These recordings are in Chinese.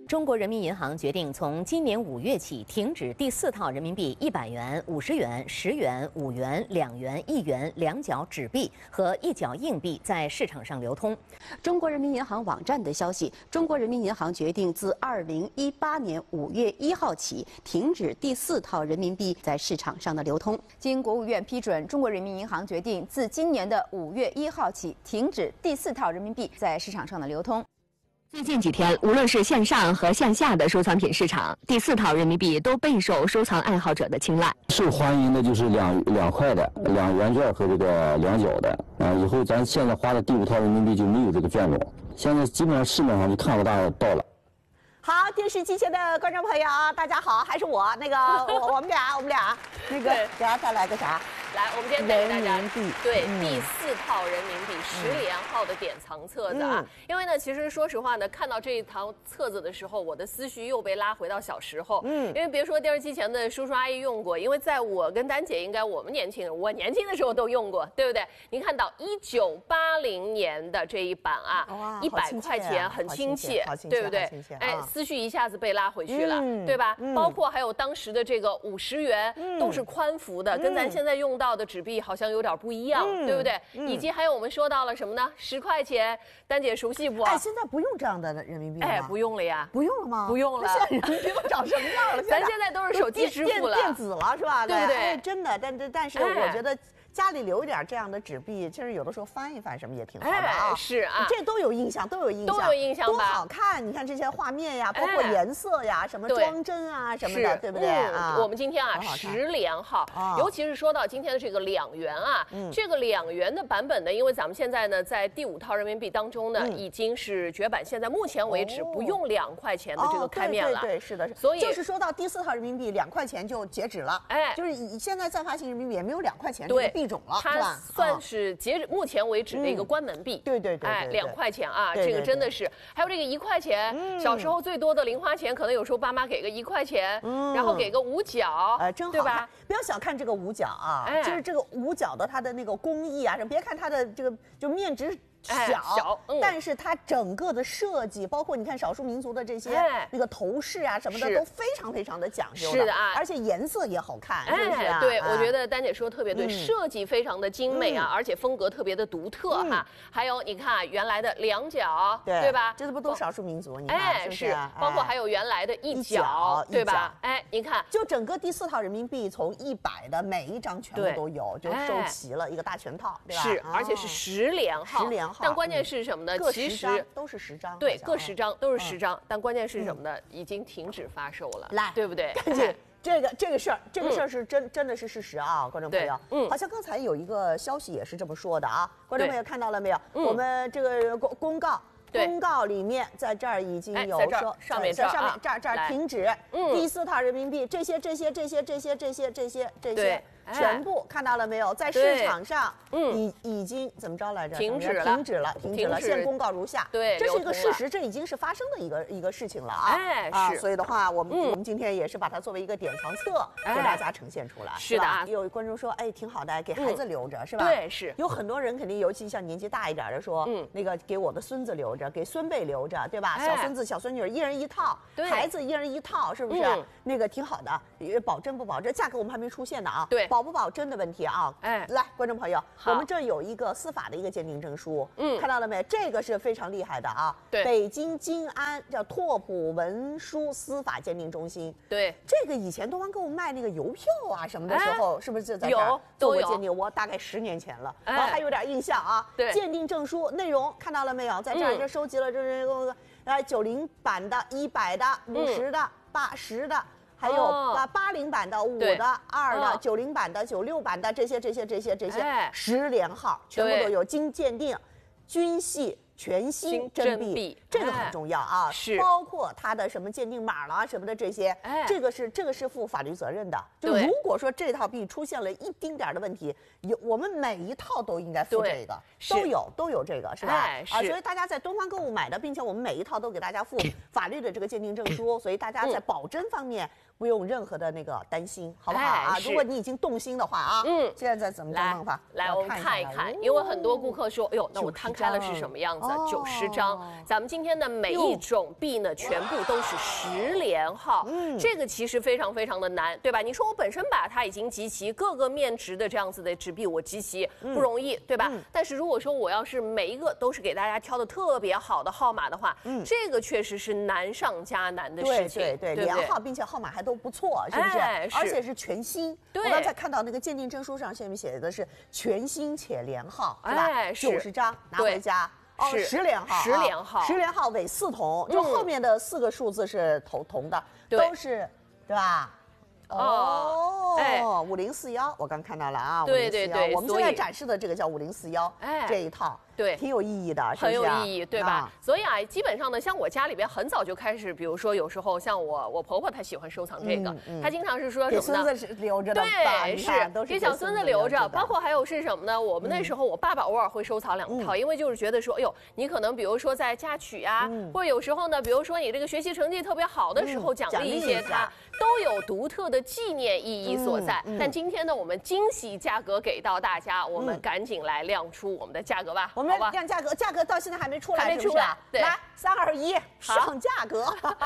中国人民银行决定从今年5月起停止第4套人民币100元、50元、10元、5元、2元、1元两角纸币和1角硬币在市场上流通。 中国人民银行网站的消息，中国人民银行决定自2018年5月1号起停止第4套人民币在市场上的流通。 经国务院批准，中国人民银行决定自今年的5月1号起停止第4套人民币在市场上的流通。 最近几天，无论是向上和向下的收藏品市场，第4套人民币都备受收藏爱好者的青睐。 受欢迎的就是两块的、2元券和这个2角的。以后咱现在花的第5套人民币就没有这个券种，现在基本上市面上就看不到了。 好，电视机前的观众朋友，大家好，还是我那个我们俩那个，给大家再来个啥？ 来，我们今天带给大家人民币对第4套人民币10连号的典藏册子啊。因为呢，其实说实话呢，看到这一套册子的时候，我的思绪又被拉回到小时候。因为别说电视机前的叔叔阿姨用过，因为在我跟丹姐，应该我年轻的时候都用过，对不对？您看到1980年的这一版啊，100块钱，很亲切，对不对？哎，思绪一下子被拉回去了，对吧？包括还有当时的这个50元，都是宽幅的，跟咱现在用到的纸币好像有点不一样，对不对？以及还有我们说到了什么呢？10块钱，丹姐熟悉不？ 哎，现在不用这样的人民币了。 哎，不用了呀。 不用了吗？ 不用了。 现在人民币都长什么样了？ 咱现在都是手机支付了， 电子了是吧？ 对不对？ 哎，真的，但是我觉得。 家里留一点这样的纸币，其实有的时候翻一翻什么也挺好的啊。 是啊， 这都有印象，都有印象吧？多好看！你看这些画面呀，包括颜色呀，什么装帧啊什么的，对不对啊？ 我们今天啊10连号，尤其是说到今天的这个2元啊，这个2元的版本呢，因为咱们现在呢在第5套人民币当中呢已经是绝版，现在目前为止不用2块钱的这个开面了。 对，是的。所以就是说到第4套人民币2块钱就截止了，哎，就是现在再发行人民币也没有2块钱这个币种了，是吧？ 算是截止目前为止的一个关门币， 对， 哎，2块钱啊，这个真的是，还有这个1块钱，小时候最多的零花钱，可能有时候爸妈给个1块钱，然后给个5角， 真好， 对吧？ 不要小看这个5角啊，就是这个5角的它的那个工艺啊，别看它的这个就面值。 小，但是它整个的设计，包括你看少数民族的这些那个头饰啊什么的，都非常的讲究的。 是的啊， 而且颜色也好看，是不是啊？ 对，我觉得丹姐说的特别对，设计非常的精美啊，而且风格特别的独特哈。还有你看原来的2角，对吧？ 这不都少数民族？你看， 哎，是，包括还有原来的1角，对吧？哎，你看， 就整个第4套人民币从100的每一张全部都有，就收齐了一个大全套，对吧？ 是，而且是10连号。10连号。 但关键是什么呢？其实都是10张， 对，各10张都是10张。但关键是什么呢？已经停止发售了， 来， 对不对？ 这个事儿是真的是事实啊，观众朋友。好像刚才有一这个消息也是这么说的啊，观众朋友看到了没有？我们这个公告里面，在这儿已经有说， 上面这儿停止第4套人民币这些。全部看到了没有？在市场上，已经怎么着来着？停止了。现公告如下。 对， 这是一个事实，这已经是发生的一个事情了啊！ 哎，是。 所以的话，我们今天也是把它作为一个典藏册给大家呈现出来。 是的， 有观众说，哎，挺好的，给孩子留着，是吧？ 对，是。 有很多人肯定，尤其像年纪大一点的说，那个给我的孙子留着，给孙辈留着，对吧？小孙子、小孙女一人1套，孩子1人1套，是不是？那个挺好的，保真不保真？价格我们还没出现呢啊。 对， 保不保真的问题。啊，来，观众朋友，我们这有一个司法的一个鉴定证书，看到了没？这个是非常厉害的啊， 对， 北京金安叫拓扑文书司法鉴定中心， 对， 这个以前东方购物卖那个邮票啊什么的时候，是不是就在这儿做过鉴定？我大概10年前了，我还有点印象啊。 对， 鉴定证书内容看到了没有？在这儿就收集了这90版的、100的、50的、80的。 还有80版的、5的、2的、90版的、96版的这些10连号全部都有，经鉴定，均系全新真币，这个很重要啊， 是包括它的什么鉴定码了什么的这些，这个是负法律责任的。就如果说这套币出现了一丁点的问题，我们每一套都应该负这个，都有这个，是吧？啊，所以大家在东方购物买的，并且我们每一套都给大家附法律的这个鉴定证书，所以大家在保真方面不用任何的那个担心，好不好啊？如果你已经动心的话啊，现在怎么个弄法？ 来，我们看一看，因为很多顾客说，哎呦，那我摊开了是什么样子？ 90张。咱们今天的每一种币呢，全部都是10连号，这个其实非常非常的难，对吧？你说我本身把它已经集齐各个面值的这样子的纸币，我集齐不容易，对吧？但是如果说我要是每一个都是给大家挑的特别好的号码的话，这个确实是难上加难的事情。 对，连号，并且号码还都不错，是不是？而且是全新。我刚才看到那个鉴定证书上下面写的是全新且连号，是吧？90张拿回家。10连号 ，10连号 ，10连号尾4同，就后面的4个数字是同的，都是，对吧？5041，我刚看到了啊， 对， 我们现在展示的这个叫5041，这一套。 对， 挺有意义的， 很有意义，对吧？所以啊，基本上呢，像我家里边很早就开始，比如说有时候像我婆婆她喜欢收藏这个，她经常是说什么呢？ 给孙子留着的， 对，是给小孙子留着。包括还有是什么呢？我们那时候我爸爸偶尔会收藏2套，因为就是觉得说，哎呦，你可能比如说在嫁娶啊，或者有时候呢，比如说你这个学习成绩特别好的时候，奖励一些他，都有独特的纪念意义所在。但今天呢，我们惊喜价格给到大家，我们赶紧来亮出我们的价格吧。 我们亮价格到现在还没出来， 还没出来。 对，来3、2、1，上价格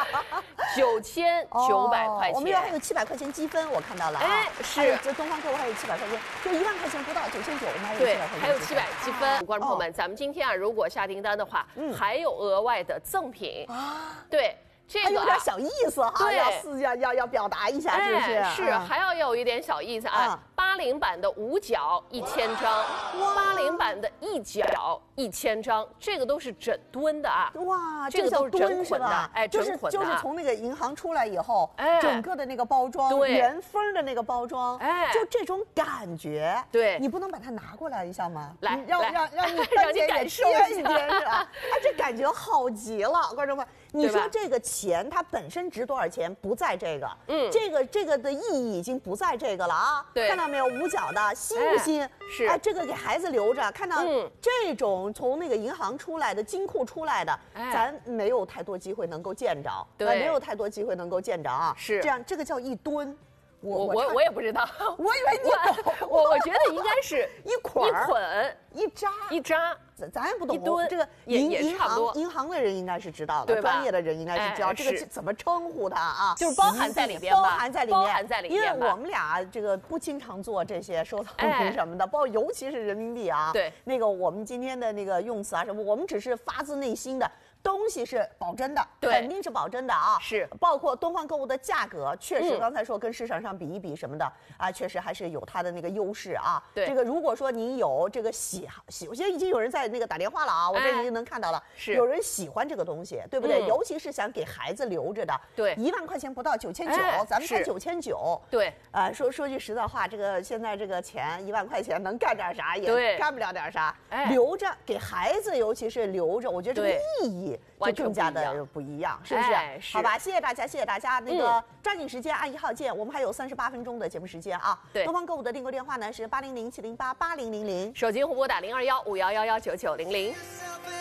，9900块钱。 我们还有700块钱积分，我看到了啊。 是， 这东方购物还有700块钱，就1万块钱不到9900，我们还有700块钱。 还有700积分。观众朋友们，咱们今天啊，如果下订单的话，还有额外的赠品啊。对。这个有点小意思哈，要表达一下，是不是？ 是，还要有一点小意思啊。80版的5角1000张，80版的1角1000张，这个都是整吨的啊。 哇， 这个都是整捆的，整捆的。 就是从那个银行出来以后，整个的那个包装，原封的那个包装，就这种感觉。 对， 你不能把它拿过来一下吗？ 来， 让你感受一点，是吧？这感觉好极了，观众们。你说这个钱它本身值多少钱？不在这个，这个的意义已经不在这个了啊！ 对， 看到没有？5角的，新不新？ 是， 这个给孩子留着。看到这种从那个银行出来的、金库出来的，咱没有太多机会能够见着， 对， 没有太多机会能够见着啊！ 是这样，这个叫1吨。 我也不知道， 我以为你懂， 我觉得应该是一捆一扎， 咱也不懂。 一吨这个也差不多， 银行的人应该是知道的，专业的人应该是知道这个怎么称呼它啊， 就是包含在里边吧， 包含在里面。因为我们俩这个不经常做这些收藏品什么的，包括尤其是人民币啊， 对， 那个我们今天的那个用词啊什么，我们只是发自内心的。东西是保真的，肯定是保真的啊！ 是，包括东方购物的价格，确实刚才说跟市场上比一比什么的啊，确实还是有它的那个优势啊。 对， 这个如果说你有这个喜，我现在已经有人在那个打电话了啊，我这已经能看到了， 是有人喜欢这个东西，对不对？尤其是想给孩子留着的， 对 ，1万块钱不到9900，咱们才9900， 对， 说句实在话，这个现在这个钱1万块钱能干点啥？也干不了点啥，留着给孩子，尤其是留着，我觉得这个意义就更加的不一样，是不是？好吧，谢谢大家，谢谢大家。那个抓紧时间按1号键，我们还有38分钟的节目时间啊。 对， 东方购物的订购电话呢是800-708-8000， 手机互拨打0215119900。